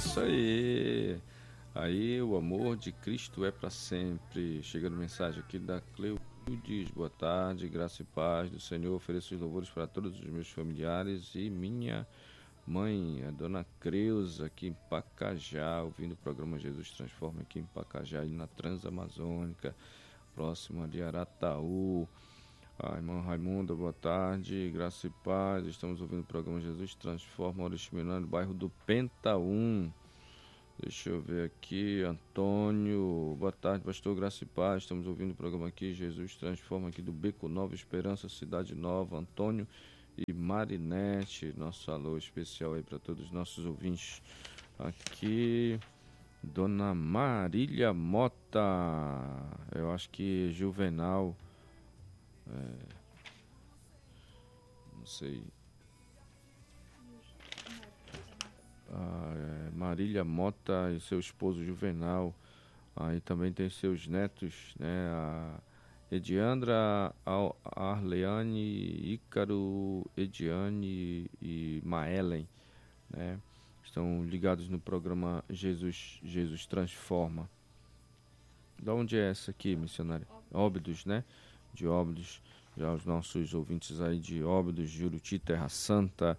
isso aí. Aí o amor de Cristo é para sempre. Chegando mensagem aqui da Cleudes. Boa tarde, graça e paz do Senhor. Ofereço os louvores para todos os meus familiares e minha mãe, a dona Creuza, aqui em Pacajá, ouvindo o programa Jesus Transforma aqui em Pacajá e na Transamazônica, próximo de Arataú. Irmã Raimunda, boa tarde, graça e paz. Estamos ouvindo o programa Jesus Transforma, Oriximiná, no bairro do Pentaum. Deixa eu ver aqui, Antônio, boa tarde, pastor, graça e paz. Estamos ouvindo o programa aqui, Jesus Transforma, aqui do Beco Nova Esperança, Cidade Nova. Antônio e Marinete, nosso alô especial aí para todos os nossos ouvintes. Aqui, Dona Marília Mota, eu acho que Juvenal, não sei. Marília Mota e seu esposo Juvenal. Aí também tem seus netos, né? A Ediandra, Arleane, Ícaro, Ediane e Maelen, né? Estão ligados no programa Jesus Transforma. De onde é essa aqui, missionária? Óbidos, né? De Óbidos. Já os nossos ouvintes aí de Óbidos, Juruti, Terra Santa,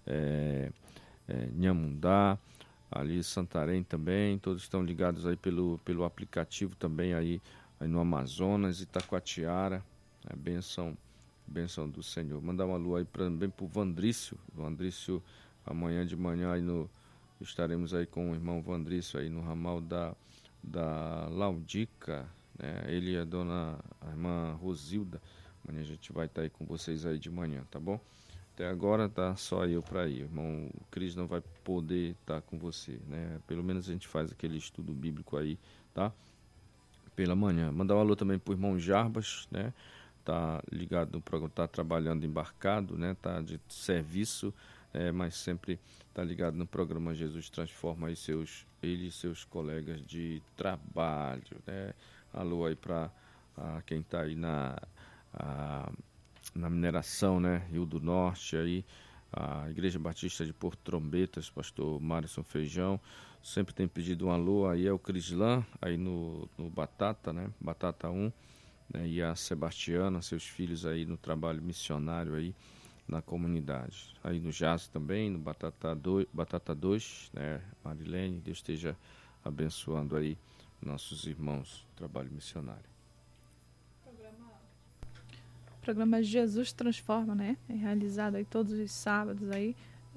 Nhamundá, ali Santarém também, todos estão ligados aí pelo aplicativo também aí no Amazonas, Itacoatiara, bênção do Senhor. Mandar uma lua aí também pro Vandrício, amanhã de manhã aí estaremos aí com o irmão Vandrício aí no ramal da Laudica, né? Ele e a irmã Rosilda, amanhã a gente vai estar aí com vocês aí de manhã, tá bom? Até agora tá só eu para ir, irmão. O Cris não vai poder estar com você, né? Pelo menos a gente faz aquele estudo bíblico aí, tá? Pela manhã. Mandar um alô também pro irmão Jarbas, né? Tá ligado no programa, tá trabalhando embarcado, né? Tá de serviço, mas sempre tá ligado no programa Jesus Transforma aí ele e seus colegas de trabalho, né? Alô aí para quem tá aí na mineração, né? Rio do Norte, aí a Igreja Batista de Porto Trombetas, pastor Márcio Feijão, sempre tem pedido um alô, aí é o Crislan, aí no Batata, né? Batata 1, né? E a Sebastiana, seus filhos aí no trabalho missionário aí na comunidade. Aí no Jazz também, no Batata 2, né? Marilene, Deus esteja abençoando aí nossos irmãos no trabalho missionário. O programa Jesus Transforma, né? É realizado aí todos os sábados aí,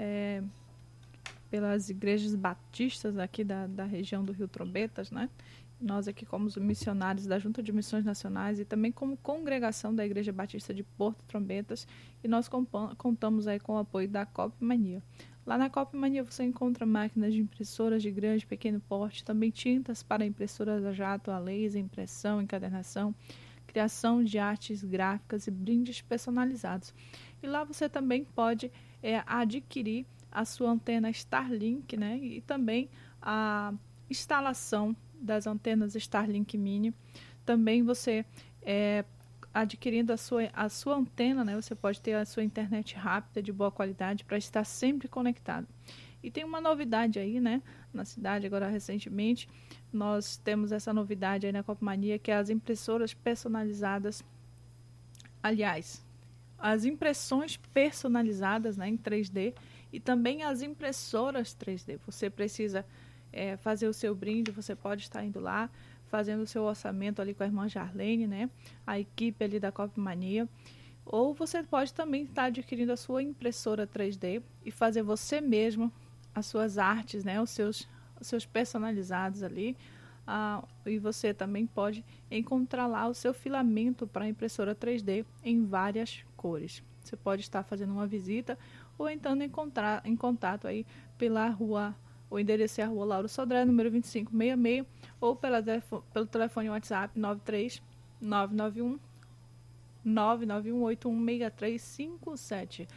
pelas igrejas batistas aqui da região do Rio Trombetas, né? Nós aqui como os missionários da Junta de Missões Nacionais e também como congregação da Igreja Batista de Porto Trombetas, e nós contamos aí com o apoio da Cop Mania. Lá na Cop Mania você encontra máquinas de impressoras de grande e pequeno porte, também tintas para impressoras a jato, a laser, impressão, encadernação, criação de artes gráficas e brindes personalizados. E lá você também pode adquirir a sua antena Starlink, né? E também a instalação das antenas Starlink Mini. Também você adquirindo a sua antena, né? Você pode ter a sua internet rápida de boa qualidade para estar sempre conectado. E tem uma novidade aí, né? Na cidade, agora recentemente, nós temos essa novidade aí na Copmania, que é as impressoras personalizadas. Aliás, as impressões personalizadas, né, em 3D, e também as impressoras 3D. Você precisa fazer o seu brinde, você pode estar indo lá, fazendo o seu orçamento ali com a irmã Jarlene, né? A equipe ali da Copmania. Ou você pode também estar adquirindo a sua impressora 3D e fazer você mesmo as suas artes, né? Os seus personalizados ali. E você também pode encontrar lá o seu filamento para a impressora 3D em várias cores. Você pode estar fazendo uma visita ou entrando em contato aí pela rua, o endereço é a Rua Lauro Sodré, número 2566, ou pelo telefone WhatsApp 93 991 991816357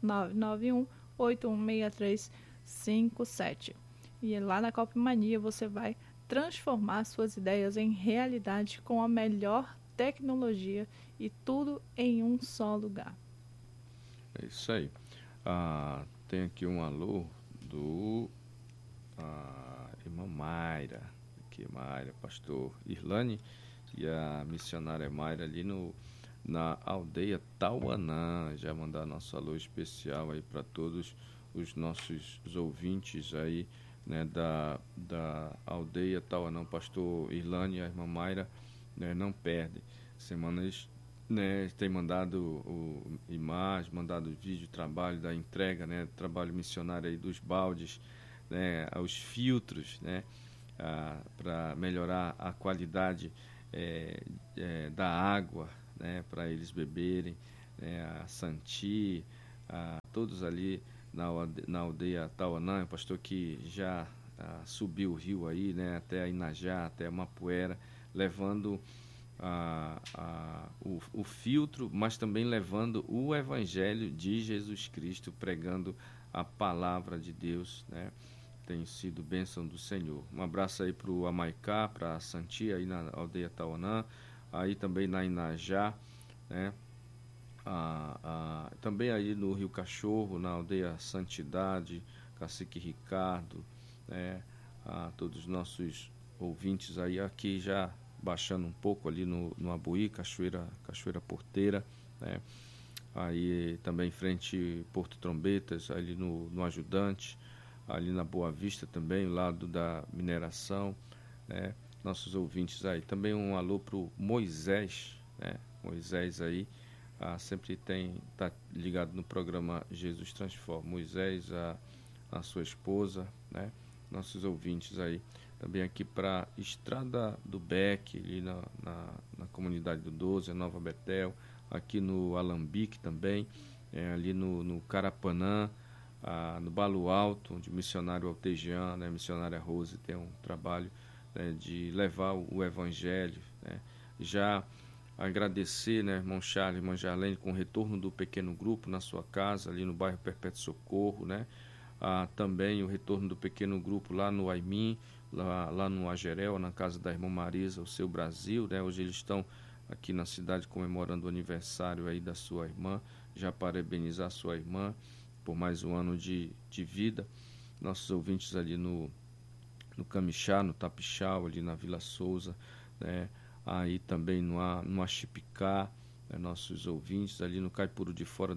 991816357. E lá na Copmania você vai transformar suas ideias em realidade com a melhor tecnologia e tudo em um só lugar. É isso aí. Tem aqui um alô do irmã Mayra, aqui Mayra, pastor Irlane e a missionária Mayra ali na aldeia Tauanã. Já mandar nosso alô especial aí para todos os nossos ouvintes aí, né, da aldeia Tauanã. Pastor Irlane e a irmã Mayra, né, não perde. Semanas, né, tem mandado imagem, mandado vídeo, trabalho da entrega, né, trabalho missionário aí dos baldes, né, os filtros, né, para melhorar a qualidade da água, né, para eles beberem, né, a Santi, todos ali na aldeia Tauanã, o pastor que já subiu o rio aí, né, até a Inajá, até a Mapuera, levando o filtro, mas também levando o Evangelho de Jesus Cristo, pregando a palavra de Deus, né? Tem sido bênção do Senhor. Um abraço aí para o Amaicá, para a Santi, aí na aldeia Tauanã, aí também na Inajá, né? Também aí no Rio Cachorro, na aldeia Santidade, Cacique Ricardo, né? Todos os nossos ouvintes aí, aqui já baixando um pouco ali no Abuí, Cachoeira Porteira, né? Aí também em frente Porto Trombetas, ali no Ajudante, ali na Boa Vista também, o lado da mineração, né? Nossos ouvintes aí. Também um alô pro Moisés, né? Moisés aí, sempre tá ligado no programa Jesus Transforma. Moisés, a sua esposa, né? Nossos ouvintes aí. Também aqui para Estrada do Beck, ali na comunidade do 12, a Nova Betel, aqui no Alambique também, ali no Carapanã, no Balo Alto, onde o missionário Altejean, né, missionária Rose, tem um trabalho, né, de levar o Evangelho, né. Já agradecer, né, irmão Charles, irmã Jarlene, com o retorno do pequeno grupo na sua casa, ali no bairro Perpétuo Socorro, né. Também o retorno do pequeno grupo lá no Aimim, lá no Agerel, na casa da irmã Marisa, o Seu Brasil, né. Hoje eles estão aqui na cidade comemorando o aniversário aí da sua irmã. Já parabenizar a sua irmã por mais um ano de vida. Nossos ouvintes ali no Camixá, no Tapixau, ali na Vila Souza, né? Aí também no Axipicá, né? Nossos ouvintes ali no Caipuru de Fora,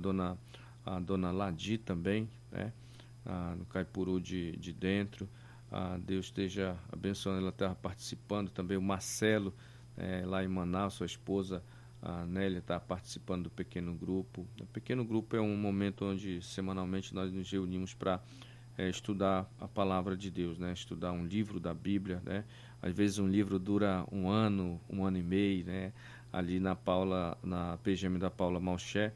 a dona Ladi também, né? No Caipuru de Dentro. Deus esteja abençoando, ela estava participando também, o Marcelo, lá em Manaus, sua esposa, a Nélia, está participando do pequeno grupo. O pequeno grupo é um momento onde semanalmente nós nos reunimos para estudar a palavra de Deus, né? Estudar um livro da Bíblia, né? Às vezes um livro dura um ano e meio, né? Ali na PGM da Paula Malché,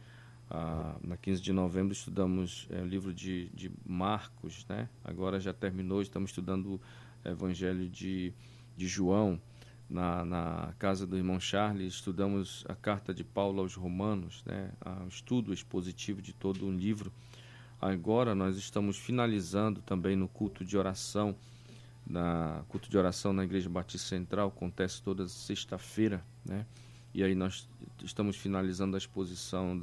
na 15 de novembro estudamos o livro de Marcos, né? Agora já terminou, estamos estudando o Evangelho de João. Na casa do irmão Charles, estudamos a carta de Paulo aos Romanos, né? O estudo expositivo de todo um livro. Agora nós estamos finalizando também no culto de oração. Culto de oração na Igreja Batista Central, acontece toda sexta-feira, né? E aí nós estamos finalizando a exposição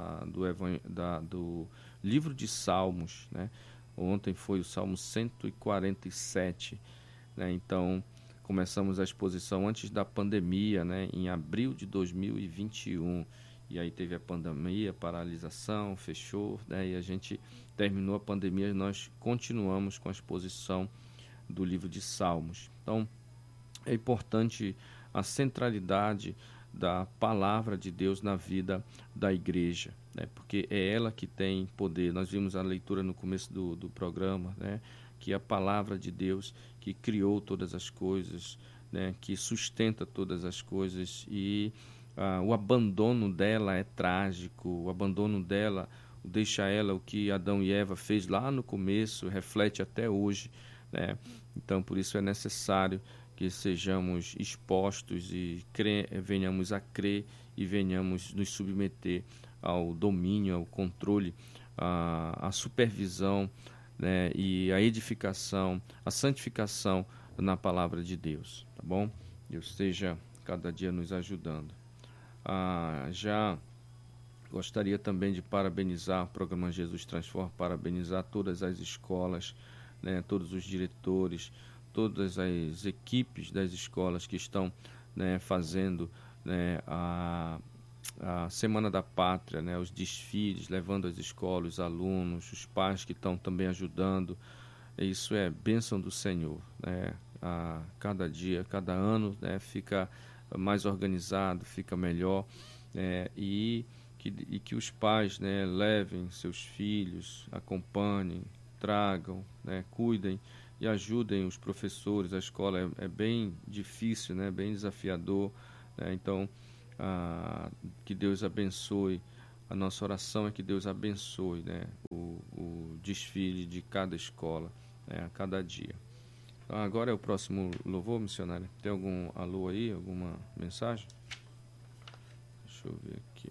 do livro de Salmos, né? Ontem foi o Salmo 147, né? Então começamos a exposição antes da pandemia, né? Em abril de 2021. E aí teve a pandemia, paralisação, fechou, né? E a gente terminou a pandemia e nós continuamos com a exposição do livro de Salmos. Então, é importante a centralidade da palavra de Deus na vida da igreja, né? Porque é ela que tem poder. Nós vimos a leitura no começo do programa, né? Que a palavra de Deus que criou todas as coisas, né? Que sustenta todas as coisas, e o abandono dela é trágico. O abandono dela deixa ela, o que Adão e Eva fez lá no começo, reflete até hoje, né? Então, por isso é necessário que sejamos expostos e venhamos a crer e venhamos nos submeter ao domínio, ao controle, à supervisão, né? E a edificação, a santificação na palavra de Deus, tá bom? Deus esteja cada dia nos ajudando. Já gostaria também de parabenizar o programa Jesus Transforma, parabenizar todas as escolas, né, todos os diretores, todas as equipes das escolas que estão, né, fazendo, né, a Semana da Pátria, né, os desfiles, levando as escolas, os alunos, os pais que estão também ajudando. Isso é bênção do Senhor, né? A cada dia, cada ano, né, fica mais organizado, fica melhor, e que os pais, né, levem seus filhos, acompanhem, tragam, né, cuidem e ajudem os professores. A escola é bem difícil, né, bem desafiador, né? Então, que Deus abençoe. A nossa oração é que Deus abençoe, né, o desfile de cada escola, né, a cada dia. Então, agora é o próximo louvor, missionário. Tem algum alô aí, alguma mensagem? Deixa eu ver aqui.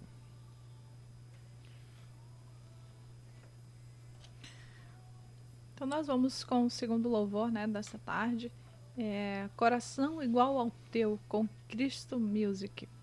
Então nós vamos com o segundo louvor, né, dessa tarde. Coração igual ao teu, com Cristo Music.